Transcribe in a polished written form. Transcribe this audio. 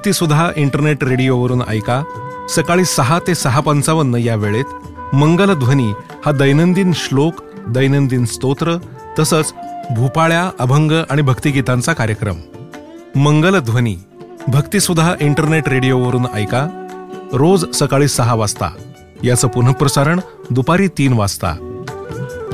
भक्तिसुधा internet रेडिओवरून ऐका सकाळी 6 ते 6:55 या वेळेत मंगलध्वनी हा दैनंदिन श्लोक, दैनंदिन स्तोत्र तसंच भूपाळ्या, अभंग आणि भक्तिगीतांचा कार्यक्रम. मंगलध्वनी भक्तिसुधा इंटरनेट रेडिओवरून ऐका रोज सकाळी 6 वाजता. याचं पुनःप्रसारण दुपारी 3 वाजता.